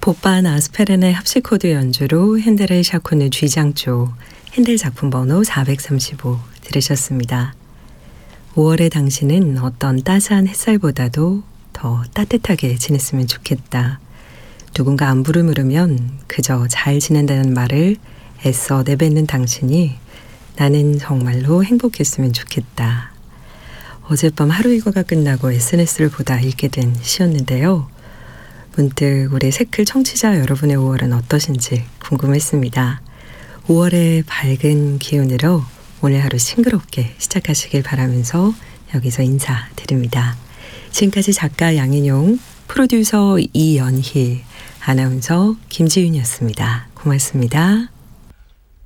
보반 아스페렌의 합시 코드 연주로 핸델의 샤코느 G장조, 핸델 작품 번호 435 들으셨습니다. 5월의 당신은 어떤 따스한 햇살보다도 더 따뜻하게 지냈으면 좋겠다. 누군가 안부를 물으면 그저 잘 지낸다는 말을 애써 내뱉는 당신이 나는 정말로 행복했으면 좋겠다. 어젯밤 하루 일과가 끝나고 SNS를 보다 읽게 된 시였는데요. 문득 우리 새클 청취자 여러분의 5월은 어떠신지 궁금했습니다. 5월의 밝은 기운으로 오늘 하루 싱그럽게 시작하시길 바라면서 여기서 인사드립니다. 지금까지 작가 양인용, 프로듀서 이연희, 아나운서 김지윤이었습니다. 고맙습니다.